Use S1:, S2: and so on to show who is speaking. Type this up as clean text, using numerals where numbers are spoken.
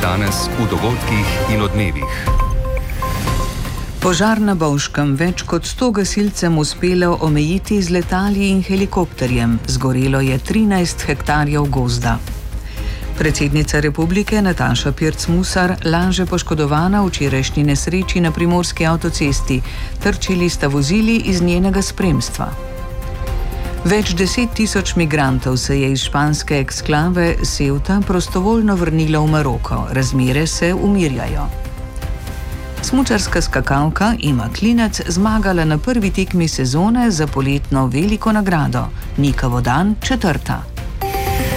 S1: Danes v dogodkih in odmevih.
S2: Požar na Bovškem. Več kot 100 gasilcem uspelo omejiti z letali in helikopterjem. Zgorelo je 13 hektarjev gozda. Predsednica republike Nataša Pirc Musar laže poškodovana v včerajšnji nesreči na primorski avtocesti. Trčili sta vozili iz njenega spremstva. Več 10 tisoč migrantov se je iz španske eksklave Ceuta prostovoljno vrnilo v Maroko. Razmere se umirjajo. Smučarska skakalka Ima Klinec zmagala na prvi tekmi sezone za poletno veliko nagrado. Nika Vodan četrta.